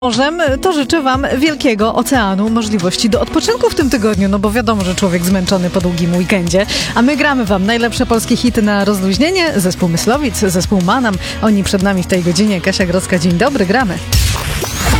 Morzem, to życzę Wam wielkiego oceanu możliwości do odpoczynku w tym tygodniu, no bo wiadomo, że człowiek zmęczony po długim weekendzie, a my gramy Wam najlepsze polskie hity na rozluźnienie. Zespół Myslowic, zespół Manam, oni przed nami w tej godzinie. Kasia Grodzka, dzień dobry, gramy.